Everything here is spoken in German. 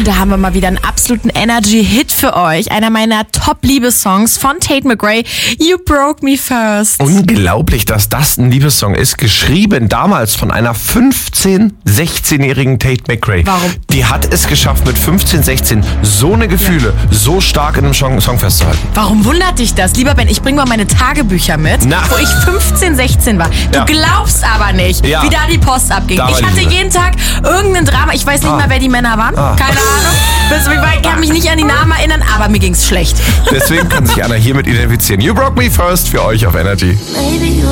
Und da haben wir mal wieder einen absoluten Energy-Hit für euch. Einer meiner Top-Liebessongs von Tate McRae, You Broke Me First. Unglaublich, dass das ein Liebessong ist. Geschrieben damals von einer 16-jährigen Tate McRae. Warum? Die hat es geschafft, mit 15, 16 so eine Gefühle so stark in einem Song festzuhalten. Warum wundert dich das? Lieber Ben, ich bringe mal meine Tagebücher mit, wo ich 15, 16 war. Du glaubst aber nicht, wie da die Post abging. Ich hatte jeden Tag irgendein Drama. Ich weiß nicht mal, wer die Männer waren. Keine Ahnung. Ich kann mich nicht an die Namen erinnern, aber mir ging's schlecht. Deswegen kann sich Anna hiermit identifizieren. You Broke Me First für euch auf Energy.